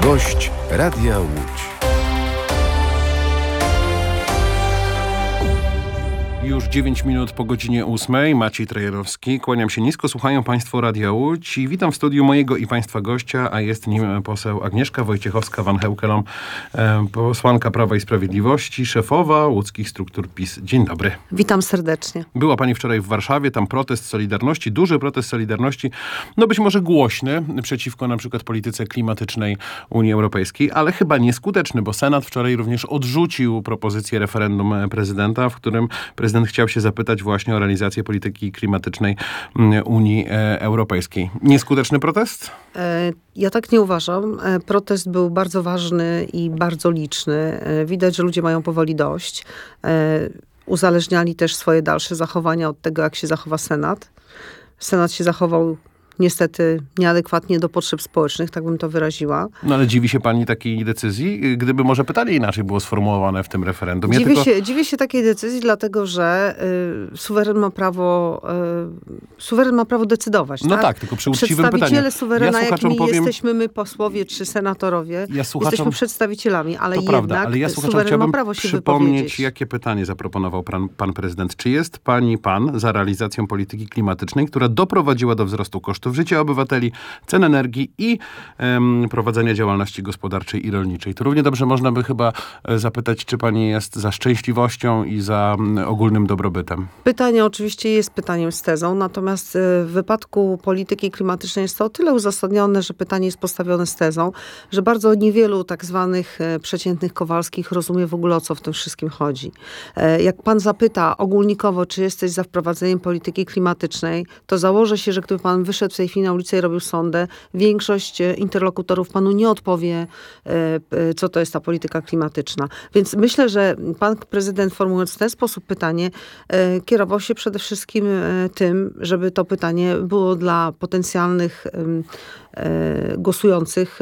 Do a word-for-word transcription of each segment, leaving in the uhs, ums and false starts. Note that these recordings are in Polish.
Gość Radia Łódź. Już dziewięć minut po godzinie ósmej. Maciej Trajerowski. Kłaniam się nisko. Słuchają Państwo Radia Łódź i witam w studiu mojego i Państwa gościa, a jest nim poseł Agnieszka Wojciechowska-Van Heukelom, posłanka Prawa i Sprawiedliwości, szefowa łódzkich struktur PiS. Dzień dobry. Witam serdecznie. Była Pani wczoraj w Warszawie, tam protest Solidarności, duży protest Solidarności, no być może głośny, przeciwko na przykład polityce klimatycznej Unii Europejskiej, ale chyba nieskuteczny, bo Senat wczoraj również odrzucił propozycję referendum prezydenta, w którym prezydent chciał się zapytać właśnie o realizację polityki klimatycznej Unii Europejskiej. Nieskuteczny protest? Ja tak nie uważam. Protest był bardzo ważny i bardzo liczny. Widać, że ludzie mają powoli dość. Uzależniali też swoje dalsze zachowania od tego, jak się zachowa Senat. Senat się zachował niestety nieadekwatnie do potrzeb społecznych, tak bym to wyraziła. No ale dziwi się pani takiej decyzji? Gdyby może pytanie inaczej było sformułowane w tym referendum. Ja dziwię, tylko... się, dziwię się takiej decyzji, dlatego że y, suweren ma prawo y, suweren ma prawo decydować. No tak, tak tylko przy uczciwym pytaniu. Przedstawiciele suwerena, ja jakimi powiem... jesteśmy my posłowie czy senatorowie, ja słuchaczom... jesteśmy przedstawicielami, ale to jednak prawda, ale ja suweren ma prawo się przypomnieć, wypowiedzieć. jakie pytanie zaproponował pan, pan prezydent. Czy jest pani pan za realizacją polityki klimatycznej, która doprowadziła do wzrostu kosztów życia obywateli, cen energii i um, prowadzenia działalności gospodarczej i rolniczej? To równie dobrze można by chyba zapytać, czy pani jest za szczęśliwością i za um, ogólnym dobrobytem. Pytanie oczywiście jest pytaniem z tezą, natomiast w wypadku polityki klimatycznej jest to o tyle uzasadnione, że pytanie jest postawione z tezą, że bardzo niewielu tak zwanych przeciętnych Kowalskich rozumie w ogóle, o co w tym wszystkim chodzi. Jak pan zapyta ogólnikowo, czy jesteś za wprowadzeniem polityki klimatycznej, to założę się, że gdyby pan wyszedł w tej chwili na ulicę i robił sondę, większość interlokutorów panu nie odpowie, co to jest ta polityka klimatyczna. Więc myślę, że pan prezydent, formułując w ten sposób pytanie, kierował się przede wszystkim tym, żeby to pytanie było dla potencjalnych głosujących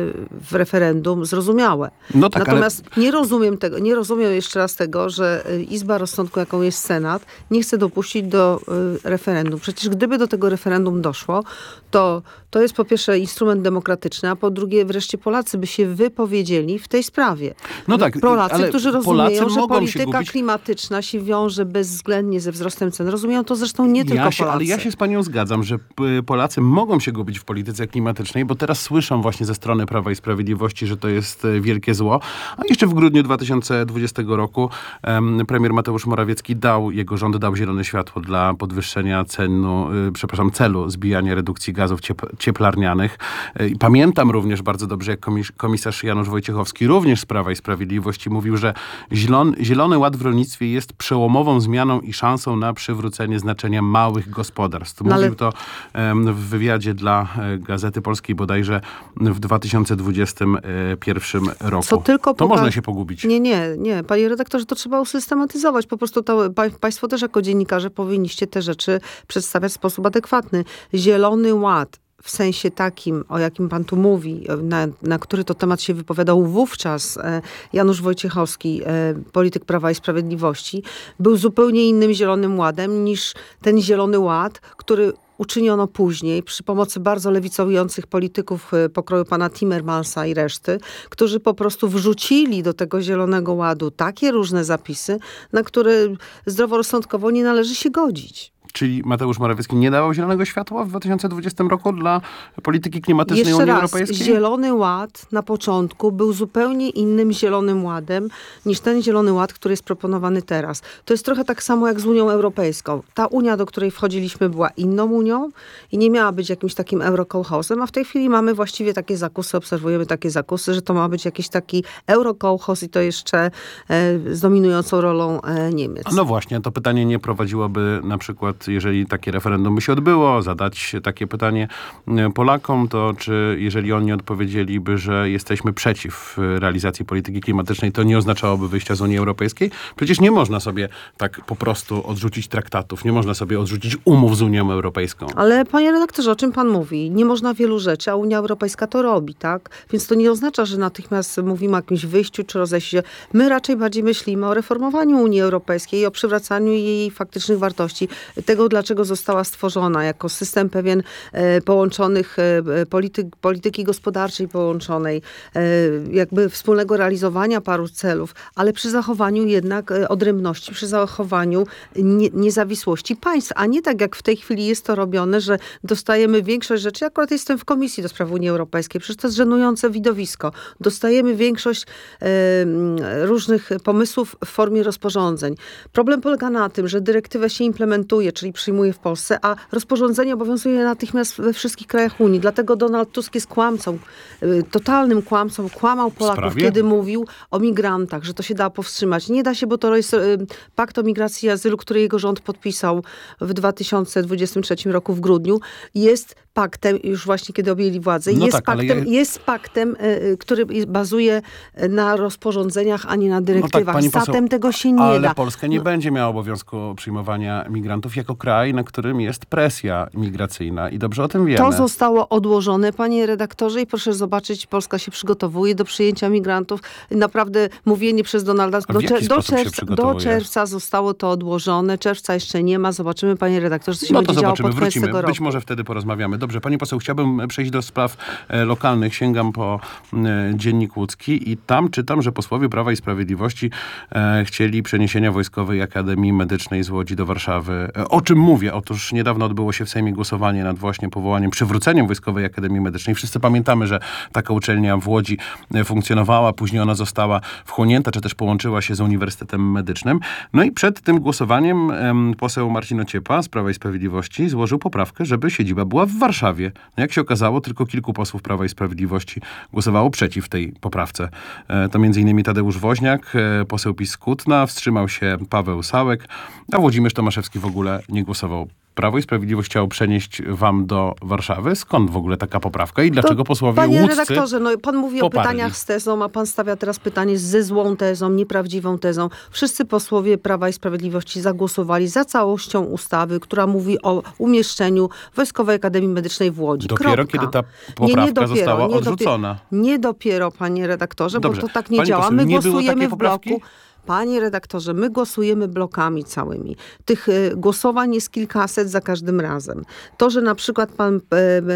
w referendum zrozumiałe. No tak, Natomiast ale... nie rozumiem tego, nie rozumiem jeszcze raz tego, że Izba Rozsądku, jaką jest Senat, nie chce dopuścić do referendum. Przecież gdyby do tego referendum doszło, to to jest po pierwsze instrument demokratyczny, a po drugie wreszcie Polacy by się wypowiedzieli w tej sprawie. No tak, Polacy, ale którzy rozumieją, Polacy że mogą polityka się gubić... klimatyczna się wiąże bezwzględnie ze wzrostem cen. Rozumieją to zresztą nie tylko ja się, Polacy. Ale ja się z panią zgadzam, że Polacy mogą się gubić w polityce klimatycznej, bo teraz słyszę właśnie ze strony Prawa i Sprawiedliwości, że to jest wielkie zło. A jeszcze w grudniu dwa tysiące dwudziestego roku um, premier Mateusz Morawiecki dał, jego rząd dał zielone światło dla podwyższenia cenu, y, przepraszam, celu zbijania redukcji gazów ciep- cieplarnianych. Y, pamiętam również bardzo dobrze, jak komis- komisarz Janusz Wojciechowski, również z Prawa i Sprawiedliwości, mówił, że zielon- Zielony Ład w rolnictwie jest przełomową zmianą i szansą na przywrócenie znaczenia małych gospodarstw. Mówił no ale... to um, w wywiadzie dla e, Gazety Polskiej bodajże w dwa tysiące dwudziestym pierwszym roku. Co tylko to poka- można się pogubić. Nie, nie, nie. Panie redaktorze, to trzeba usystematyzować. Po prostu to, pa, państwo też jako dziennikarze powinniście te rzeczy przedstawiać w sposób adekwatny. Zielony Ład w sensie takim, o jakim pan tu mówi, na, na który to temat się wypowiadał wówczas e, Janusz Wojciechowski, e, polityk Prawa i Sprawiedliwości, był zupełnie innym Zielonym Ładem niż ten Zielony Ład, który uczyniono później przy pomocy bardzo lewicowiących polityków pokroju pana Timmermansa i reszty, którzy po prostu wrzucili do tego Zielonego Ładu takie różne zapisy, na które zdroworozsądkowo nie należy się godzić. Czyli Mateusz Morawiecki nie dawał zielonego światła w dwa tysiące dwudziestym roku dla polityki klimatycznej Jeszcze Unii raz, Europejskiej? Zielony Ład na początku był zupełnie innym Zielonym Ładem niż ten Zielony Ład, który jest proponowany teraz. To jest trochę tak samo jak z Unią Europejską. Ta Unia, do której wchodziliśmy, była inną Unią i nie miała być jakimś takim eurokołchozem, a w tej chwili mamy właściwie takie zakusy, obserwujemy takie zakusy, że to ma być jakiś taki eurokołchoz i to jeszcze e, z dominującą rolą e, Niemiec. No właśnie, to pytanie nie prowadziłoby na przykład, jeżeli takie referendum by się odbyło, zadać takie pytanie Polakom, to czy jeżeli oni odpowiedzieliby, że jesteśmy przeciw realizacji polityki klimatycznej, to nie oznaczałoby wyjścia z Unii Europejskiej? Przecież nie można sobie tak po prostu odrzucić traktatów, nie można sobie odrzucić umów z Unią Europejską. Ale panie redaktorze, o czym pan mówi? Nie można wielu rzeczy, a Unia Europejska to robi, tak? Więc to nie oznacza, że natychmiast mówimy o jakimś wyjściu czy rozejściu się. My raczej bardziej myślimy o reformowaniu Unii Europejskiej i o przywracaniu jej faktycznych wartości. Tego tego, dlaczego została stworzona jako system pewien e, połączonych e, polityk, polityki gospodarczej połączonej, e, jakby wspólnego realizowania paru celów, ale przy zachowaniu jednak e, odrębności, przy zachowaniu nie, niezawisłości państw, a nie tak jak w tej chwili jest to robione, że dostajemy większość rzeczy. Ja akurat jestem w Komisji do Spraw Unii Europejskiej, przecież to jest żenujące widowisko. Dostajemy większość e, różnych pomysłów w formie rozporządzeń. Problem polega na tym, że dyrektywę się implementuje, czyli przyjmuje w Polsce, a rozporządzenie obowiązuje natychmiast we wszystkich krajach Unii. Dlatego Donald Tusk jest kłamcą, y, totalnym kłamcą. Kłamał Polaków, Sprawie? kiedy mówił o migrantach, że to się da powstrzymać. Nie da się, bo to jest y, pakt o migracji i azylu, który jego rząd podpisał w dwa tysiące dwudziestym trzecim roku w grudniu. Jest paktem, już właśnie kiedy objęli władzę, No jest, tak, ale paktem, ja- jest paktem, y, który bazuje na rozporządzeniach, a nie na dyrektywach. pani poseł, Zatem tego się nie ale da. Polska nie No, będzie miała obowiązku przyjmowania migrantów jako kraj, na którym jest presja migracyjna i dobrze o tym wiemy. To zostało odłożone, panie redaktorze, i proszę zobaczyć, Polska się przygotowuje do przyjęcia migrantów. Naprawdę mówienie przez Donalda, A w do, jaki czer- do, sposób się czerwca, do przygotowuje? czerwca zostało to odłożone. Czerwca jeszcze nie ma. Zobaczymy, panie redaktorze, co się No będzie to działo zobaczymy, pod koniec wrócimy. tego roku. Być może wtedy porozmawiamy. Dobrze, pani poseł, chciałbym przejść do spraw e, lokalnych. Sięgam po e, Dziennik Łódzki i tam czytam, że posłowie Prawa i Sprawiedliwości e, chcieli przeniesienia Wojskowej Akademii Medycznej z Łodzi do Warszawy. E, o czym mówię? Otóż niedawno odbyło się w Sejmie głosowanie nad właśnie powołaniem, przywróceniem Wojskowej Akademii Medycznej. Wszyscy pamiętamy, że taka uczelnia w Łodzi e, funkcjonowała, później ona została wchłonięta, czy też połączyła się z Uniwersytetem Medycznym. No i przed tym głosowaniem em, poseł Marcin Ociepa z Prawa i Sprawiedliwości złożył poprawkę, żeby siedziba była w Warszawie. No jak się okazało, tylko kilku posłów Prawa i Sprawiedliwości głosowało przeciw tej poprawce. E, to między innymi Tadeusz Woźniak, e, poseł PiS z Kutna, wstrzymał się Paweł Sałek, a Włodzimierz Tomaszewski w ogóle nie głosował. Prawo i Sprawiedliwość chciało przenieść wam do Warszawy. Skąd w ogóle taka poprawka i dlaczego To, posłowie panie łódzcy redaktorze, no pan mówi poparli? o pytaniach z tezą, a pan stawia teraz pytanie ze złą tezą, nieprawdziwą tezą. Wszyscy posłowie Prawa i Sprawiedliwości zagłosowali za całością ustawy, która mówi o umieszczeniu Wojskowej Akademii Medycznej w Łodzi. Dopiero Kropka. kiedy ta Nie, poprawka nie dopiero, została nie odrzucona. Dopiero, nie dopiero, panie redaktorze, Dobrze. bo to tak nie Pani działa. poseł, My nie było głosujemy takiej w poprawki? bloku. Panie redaktorze, my głosujemy blokami całymi. Tych y, głosowań jest kilkaset za każdym razem. To, że na przykład pan y,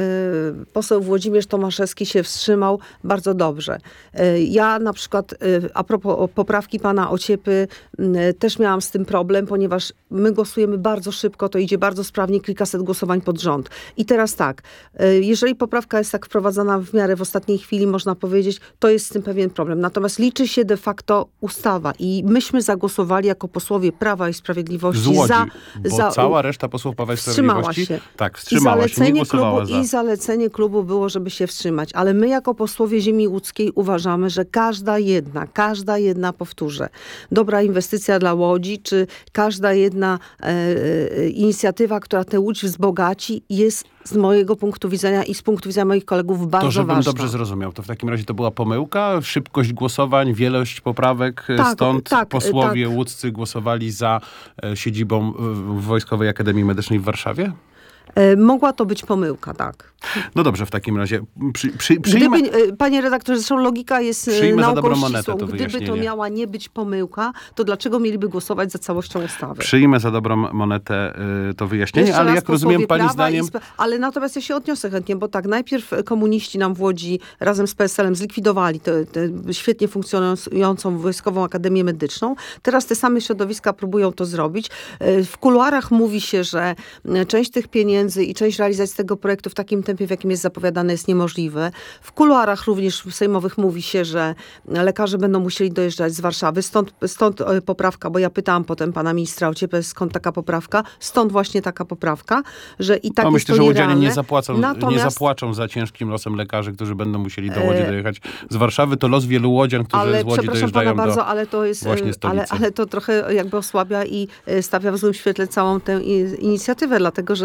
y, poseł Włodzimierz Tomaszewski się wstrzymał, bardzo dobrze. Y, ja na przykład, y, a propos poprawki pana Ociepy, y, też miałam z tym problem, ponieważ my głosujemy bardzo szybko, to idzie bardzo sprawnie, kilkaset głosowań pod rząd. I teraz tak, y, jeżeli poprawka jest tak wprowadzana w miarę w ostatniej chwili, można powiedzieć, to jest z tym pewien problem. Natomiast liczy się de facto ustawa i myśmy zagłosowali jako posłowie Prawa i Sprawiedliwości Z Łodzi, za... bo za cała reszta posłów Prawa i wstrzymała Sprawiedliwości się. tak, I wstrzymała się, nie zalecenie, głosowała klubu, za. I zalecenie klubu było, żeby się wstrzymać. Ale my jako posłowie ziemi łódzkiej uważamy, że każda jedna, każda jedna, powtórzę, dobra inwestycja dla Łodzi, czy każda jedna e, e, inicjatywa, która tę Łódź wzbogaci, jest z mojego punktu widzenia i z punktu widzenia moich kolegów bardzo To, żebym ważna. dobrze zrozumiał, to w takim razie to była pomyłka? Szybkość głosowań, wielość poprawek, Tak, stąd tak, posłowie tak. łódzcy głosowali za e, siedzibą w Wojskowej Akademii Medycznej w Warszawie? E, mogła to być pomyłka, tak. No dobrze, w takim razie przy, przy, przyjmę... Gdyby, e, panie redaktorze, zresztą logika jest e, Przyjmę za nauką dobrą monetę ścisłą. to Gdyby to wyjaśnienie. miała nie być pomyłka, to dlaczego mieliby głosować za całością ustawy? Przyjmę za dobrą monetę y, to wyjaśnienie, Jeszcze ale raz, jak rozumiem posłowie pani Prawa zdaniem... i Spra- Ale natomiast ja się odniosę chętnie, bo tak, najpierw komuniści nam w Łodzi razem z P S L-em zlikwidowali tę świetnie funkcjonującą Wojskową Akademię Medyczną. Teraz te same środowiska próbują to zrobić. E, W kuluarach mówi się, że e, część tych pieniędzy i część realizacji tego projektu w takim tempie, w jakim jest zapowiadane, jest niemożliwe. W kuluarach również sejmowych mówi się, że lekarze będą musieli dojeżdżać z Warszawy. Stąd, stąd e, poprawka, bo ja pytałam potem pana ministra Ociepę, skąd taka poprawka. Stąd właśnie taka poprawka, że i tak No, jest myślę, to że łodzianie nierealne. nie zapłacą, nie Natomiast- zapłaczą za ciężkim losem lekarzy, którzy będą musieli do Łodzi dojechać z Warszawy. To los wielu łodzian, którzy Ale z Łodzi przepraszam pana dojeżdżają bardzo, do ale to jest, właśnie ale, stolicy. ale to trochę jakby osłabia i e, stawia w złym świetle całą tę i- inicjatywę, dlatego że to ma sens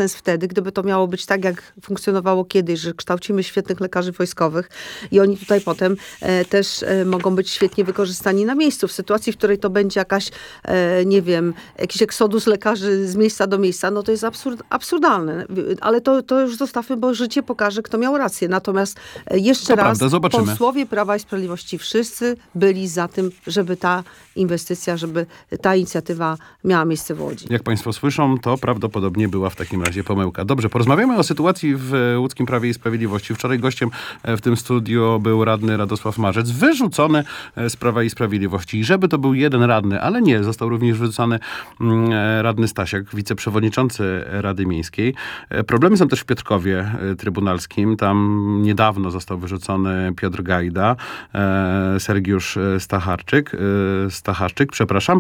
sens wtedy, gdyby to miało być tak, jak funkcjonowało kiedyś, że kształcimy świetnych lekarzy wojskowych i oni tutaj potem e, też e, mogą być świetnie wykorzystani na miejscu. W sytuacji, w której to będzie jakaś, e, nie wiem, jakiś eksodus lekarzy z miejsca do miejsca, no to jest absurd, absurdalne. Ale to, to już zostawmy, bo życie pokaże, kto miał rację. Natomiast e, jeszcze To raz, prawda, zobaczymy. posłowie Prawa i Sprawiedliwości wszyscy byli za tym, żeby ta inwestycja, żeby ta inicjatywa miała miejsce w Łodzi. Jak państwo słyszą, to prawdopodobnie była w takim razie pomyłka. Dobrze, porozmawiamy o sytuacji w łódzkim Prawie i Sprawiedliwości. Wczoraj gościem w tym studiu był radny Radosław Marzec, wyrzucony z Prawa i Sprawiedliwości. I żeby to był jeden radny, ale nie, został również wyrzucony radny Stasiak, wiceprzewodniczący Rady Miejskiej. Problemy są też w Piotrkowie Trybunalskim. Tam niedawno został wyrzucony Piotr Gajda, Sergiusz Stacharczyk, Stacharczyk, przepraszam.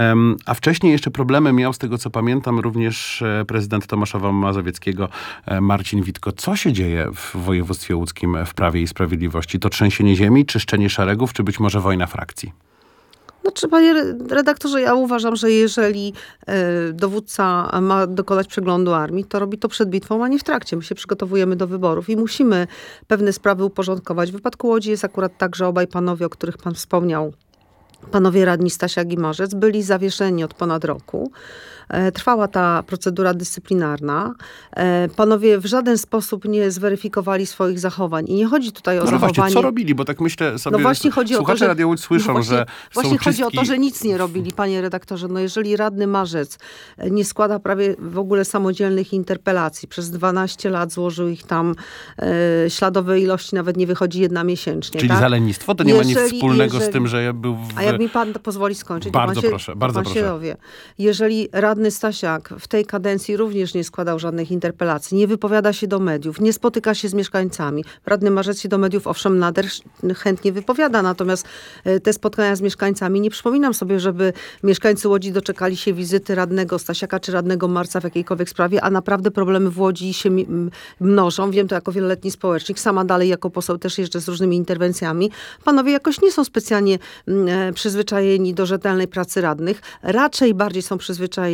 A wcześniej jeszcze problemy miał, z tego co pamiętam, również prezydent Tomaszowa Mazowieckiego Marcin Witko. Co się dzieje w województwie łódzkim w Prawie i Sprawiedliwości? To trzęsienie ziemi, czyszczenie szeregów, czy być może wojna frakcji? Znaczy, panie redaktorze, ja uważam, że jeżeli e, dowódca ma dokonać przeglądu armii, to robi to przed bitwą, a nie w trakcie. My się przygotowujemy do wyborów i musimy pewne sprawy uporządkować. W wypadku Łodzi jest akurat tak, że obaj panowie, o których pan wspomniał, panowie radni Stasiak i Marzec, byli zawieszeni od ponad roku. Trwała ta procedura dyscyplinarna. Panowie w żaden sposób nie zweryfikowali swoich zachowań. I nie chodzi tutaj o no zachowanie... właśnie, co robili? Bo tak myślę sobie, no właśnie chodzi słuchacze o to, że, Radia Łódź słyszą, no właśnie, że Właśnie są chodzi czystki... o to, że nic nie robili, panie redaktorze. No jeżeli radny Marzec nie składa prawie w ogóle samodzielnych interpelacji, przez dwanaście lat złożył ich tam e, śladowe ilości, nawet nie wychodzi jedna miesięcznie. Czyli tak? za lenistwo? To nie jeżeli, ma nic wspólnego jeżeli, z tym, że był w... A jak mi pan pozwoli skończyć? Bardzo pan proszę, się, bardzo pan proszę. się dowie. Jeżeli radny Stasiak w tej kadencji również nie składał żadnych interpelacji, nie wypowiada się do mediów, nie spotyka się z mieszkańcami. Radny Marzec się do mediów owszem nader chętnie wypowiada, natomiast te spotkania z mieszkańcami, nie przypominam sobie, żeby mieszkańcy Łodzi doczekali się wizyty radnego Stasiaka czy radnego Marca w jakiejkolwiek sprawie, a naprawdę problemy w Łodzi się mnożą. Wiem to jako wieloletni społecznik. Sama dalej jako poseł też jeżdżę z różnymi interwencjami. Panowie jakoś nie są specjalnie przyzwyczajeni do rzetelnej pracy radnych. Raczej bardziej są przyzwyczajeni